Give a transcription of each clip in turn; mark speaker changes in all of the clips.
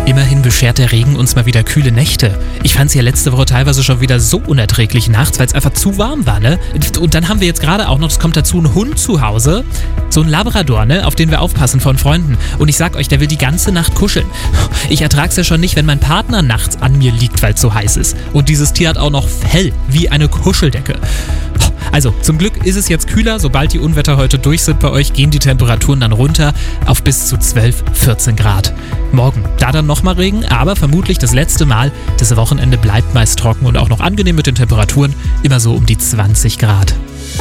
Speaker 1: Immerhin beschert der Regen uns mal wieder kühle Nächte. Ich fand es ja letzte Woche teilweise schon wieder so unerträglich nachts, weil es einfach zu warm war, ne? Und dann haben wir jetzt gerade auch noch, es kommt dazu, einen Hund zu Hause. So ein Labrador, ne? Auf den wir aufpassen von Freunden. Und ich sag euch, der will die ganze Nacht kuscheln. Ich ertrag's ja schon nicht, wenn mein Partner nachts an mir liegt, weil es so heiß ist. Und dieses Tier hat auch noch Fell, wie eine Kuscheldecke. Also, zum Glück ist es jetzt kühler. Sobald die Unwetter heute durch sind bei euch, gehen die Temperaturen dann runter auf bis zu 12, 14 Grad. Morgen, da dann nochmal Regen, aber vermutlich das letzte Mal. Das Wochenende bleibt meist trocken und auch noch angenehm mit den Temperaturen. Immer so um die 20 Grad.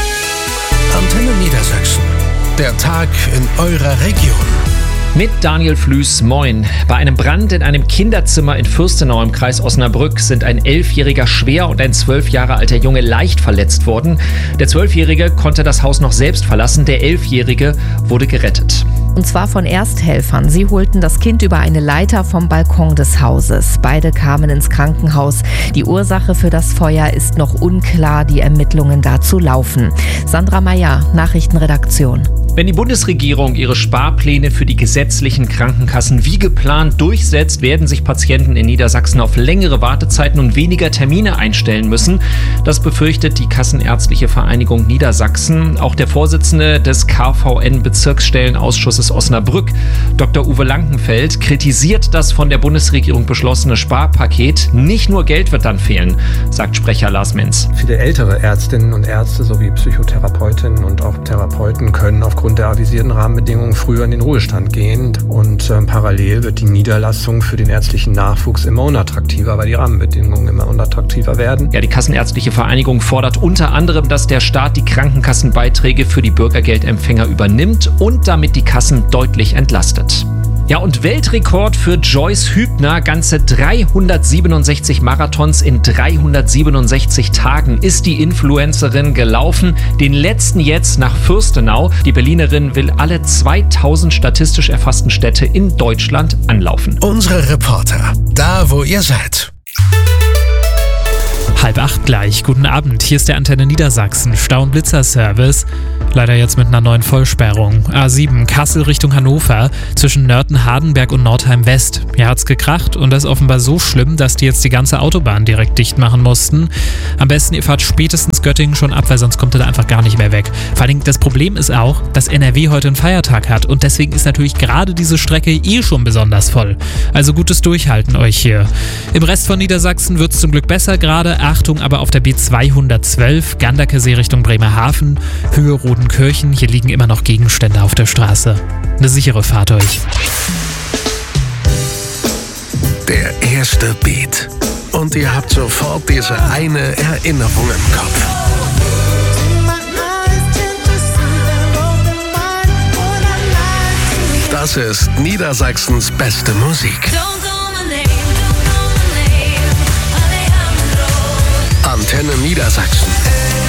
Speaker 2: Antenne Niedersachsen. Der Tag in eurer Region.
Speaker 3: Mit Daniel Flüß, moin. Bei einem Brand in einem Kinderzimmer in Fürstenau im Kreis Osnabrück sind ein 11-Jähriger schwer und ein 12 Jahre alter Junge leicht verletzt worden. Der 12-Jährige konnte das Haus noch selbst verlassen, der 11-Jährige wurde gerettet.
Speaker 4: Und zwar von Ersthelfern. Sie holten das Kind über eine Leiter vom Balkon des Hauses. Beide kamen ins Krankenhaus. Die Ursache für das Feuer ist noch unklar. Die Ermittlungen dazu laufen. Sandra Meyer, Nachrichtenredaktion.
Speaker 3: Wenn die Bundesregierung ihre Sparpläne für die gesetzlichen Krankenkassen wie geplant durchsetzt, werden sich Patienten in Niedersachsen auf längere Wartezeiten und weniger Termine einstellen müssen. Das befürchtet die Kassenärztliche Vereinigung Niedersachsen. Auch der Vorsitzende des KVN-Bezirksstellenausschusses Osnabrück, Dr. Uwe Lankenfeld, kritisiert das von der Bundesregierung beschlossene Sparpaket. Nicht nur Geld wird dann fehlen, sagt Sprecher Lars Menz.
Speaker 5: Viele ältere Ärztinnen und Ärzte sowie Psychotherapeutinnen und auch Therapeuten können aufgrund der avisierten Rahmenbedingungen früher in den Ruhestand gehen. Und parallel wird die Niederlassung für den ärztlichen Nachwuchs immer unattraktiver, weil die Rahmenbedingungen immer unattraktiver werden.
Speaker 3: Ja, die Kassenärztliche Vereinigung fordert unter anderem, dass der Staat die Krankenkassenbeiträge für die Bürgergeldempfänger übernimmt und damit die Kassen deutlich entlastet. Ja, und Weltrekord für Joyce Hübner. Ganze 367 Marathons in 367 Tagen ist die Influencerin gelaufen. Den letzten jetzt nach Fürstenau. Die Berlinerin will alle 2000 statistisch erfassten Städte in Deutschland anlaufen.
Speaker 2: Unsere Reporter, da wo ihr seid.
Speaker 1: 7:30 gleich. Guten Abend, hier ist der Antenne Niedersachsen Stau- und Blitzer-Service. Leider jetzt mit einer neuen Vollsperrung. A7 Kassel Richtung Hannover zwischen Nörten-Hardenberg und Nordheim-West. Hier hat's gekracht und das ist offenbar so schlimm, dass die jetzt die ganze Autobahn direkt dicht machen mussten. Am besten ihr fahrt spätestens Göttingen schon ab, weil sonst kommt ihr da einfach gar nicht mehr weg. Vor allem das Problem ist auch, dass NRW heute einen Feiertag hat und deswegen ist natürlich gerade diese Strecke schon besonders voll. Also gutes Durchhalten euch hier. Im Rest von Niedersachsen wird's zum Glück besser gerade. Achtung aber auf der B212 Ganderkesee Richtung Bremerhaven, Höhe Rodenkirchen. Hier liegen immer noch Gegenstände auf der Straße. Eine sichere Fahrt euch.
Speaker 2: Der erste Beat. Und ihr habt sofort diese eine Erinnerung im Kopf. Das ist Niedersachsens beste Musik. Antenne Niedersachsen.